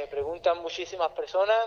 me preguntan muchísimas personas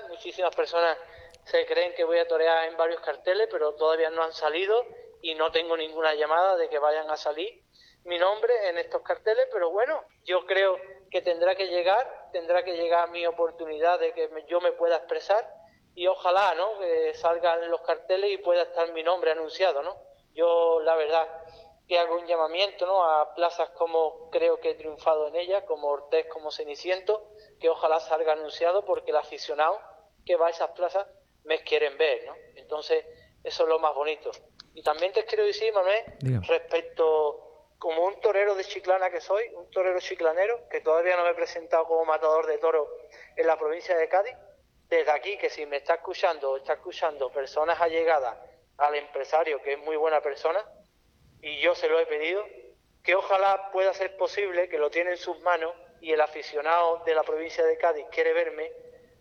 se creen que voy a torear en varios carteles, pero todavía no han salido y no tengo ninguna llamada de que vayan a salir mi nombre en estos carteles, pero bueno, yo creo que tendrá que llegar mi oportunidad de que yo me pueda expresar y ojalá, ¿no?, que salgan los carteles y pueda estar mi nombre anunciado, ¿no? Yo, la verdad, que hago un llamamiento, ¿no?, a plazas como creo que he triunfado en ellas, como Ortés, como Ceniciento, que ojalá salga anunciado porque el aficionado que va a esas plazas me quieren ver, ¿no? Entonces, eso es lo más bonito. Y también te quiero decir, Manuel, respecto, como un torero de Chiclana que soy, un torero chiclanero, que todavía no me he presentado como matador de toros en la provincia de Cádiz, desde aquí, que si me está escuchando personas allegadas al empresario, que es muy buena persona, y yo se lo he pedido, que ojalá pueda ser posible, que lo tiene en sus manos, y el aficionado de la provincia de Cádiz quiere verme,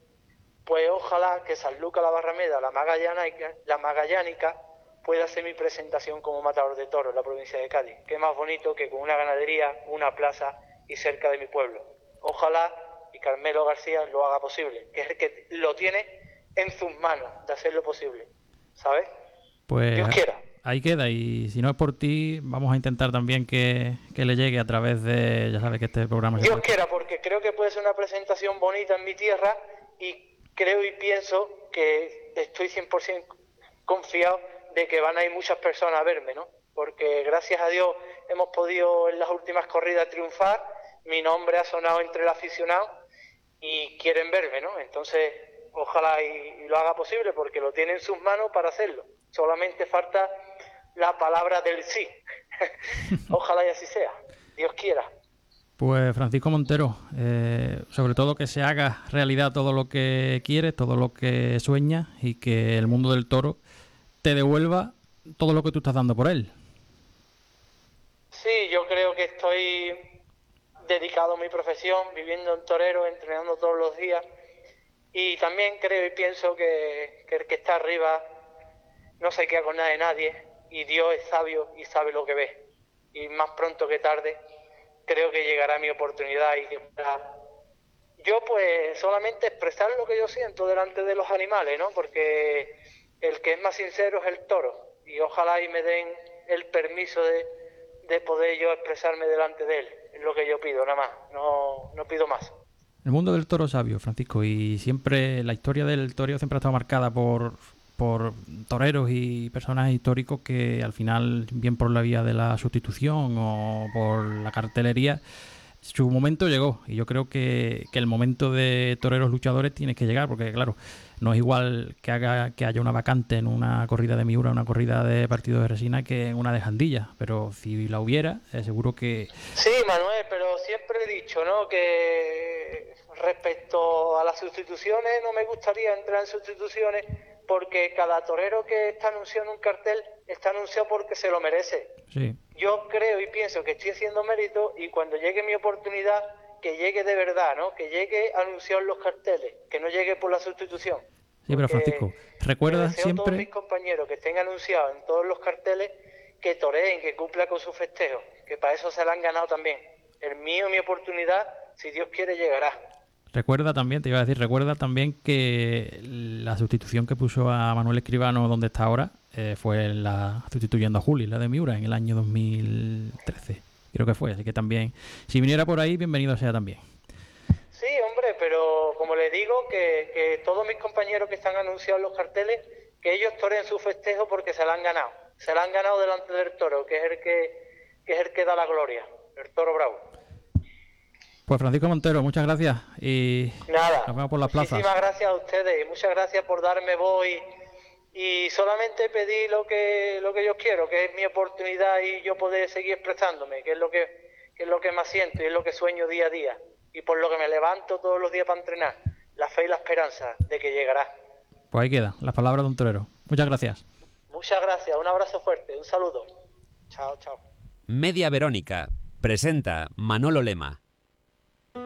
pues ojalá que Sanlúcar la Barrameda, la Magallánica, pueda hacer mi presentación como matador de toros en la provincia de Cádiz. Qué más bonito que con una ganadería, una plaza y cerca de mi pueblo. Ojalá y Carmelo García lo haga posible, que es el que lo tiene en sus manos de hacerlo posible, ¿sabes? Pues Dios quiera. Ahí queda, y si no es por ti, vamos a intentar también que le llegue a través de, ya sabes que este programa... Dios quiera, porque creo que puede ser una presentación bonita en mi tierra y creo y pienso que estoy 100% confiado de que van a ir muchas personas a verme, ¿no? Porque gracias a Dios hemos podido en las últimas corridas triunfar, mi nombre ha sonado entre el aficionado y quieren verme, ¿no? Entonces, ojalá y lo haga posible porque lo tiene en sus manos para hacerlo. Solamente falta la palabra del sí. Ojalá y así sea. Dios quiera. Pues Francisco Montero, sobre todo que se haga realidad todo lo que quieres, todo lo que sueñas y que el mundo del toro te devuelva todo lo que tú estás dando por él. Sí, yo creo que estoy dedicado a mi profesión, viviendo en torero, entrenando todos los días, y también creo y pienso que el que está arriba no se queda con nada de nadie, y Dios es sabio y sabe lo que ve, y más pronto que tarde creo que llegará mi oportunidad y que yo pues solamente expresar lo que yo siento delante de los animales, ¿no? Porque el que es más sincero es el toro, y ojalá y me den el permiso de poder yo expresarme delante de él. Es lo que yo pido, nada más, no pido más. El mundo del toro es sabio, Francisco, y siempre la historia del toreo siempre ha estado marcada por toreros y personajes históricos que al final, bien por la vía de la sustitución o por la cartelería, su momento llegó, y yo creo que el momento de toreros luchadores tiene que llegar, porque claro, no es igual que haya una vacante en una corrida de Miura, una corrida de partido de resina, que en una de Jandilla, pero si la hubiera, seguro que... Sí, Manuel, pero siempre he dicho, ¿no?, que respecto a las sustituciones no me gustaría entrar en sustituciones, porque cada torero que está anunciado en un cartel está anunciado porque se lo merece. Sí. Yo creo y pienso que estoy haciendo mérito, y cuando llegue mi oportunidad, que llegue de verdad, ¿no? Que llegue anunciado en los carteles, que no llegue por la sustitución. Sí, pero Francisco, recuerda siempre... a todos mis compañeros que estén anunciados en todos los carteles que toreen, que cumpla con su festejo, que para eso se la han ganado también. El mío, mi oportunidad, si Dios quiere, llegará. Recuerda también que la sustitución que puso a Manuel Escribano donde está ahora fue la sustituyendo a Juli, la de Miura, en el año 2013, creo que fue. Así que también, si viniera por ahí, bienvenido sea también. Sí, hombre, pero como les digo, que todos mis compañeros que están anunciados en los carteles, que ellos toreen su festejo porque se la han ganado. Se la han ganado delante del toro, que es el que da la gloria, el toro bravo. Pues Francisco Montero, muchas gracias y nada, nos vemos por las plazas. Muchísimas gracias a ustedes y muchas gracias por darme voz y solamente pedí lo que yo quiero, que es mi oportunidad y yo poder seguir expresándome, que es lo que más siento y es lo que sueño día a día y por lo que me levanto todos los días para entrenar, la fe y la esperanza de que llegará. Pues ahí queda, las palabras de un torero. Muchas gracias. Muchas gracias, un abrazo fuerte, un saludo. Chao, chao. Media Verónica presenta Manolo Lema.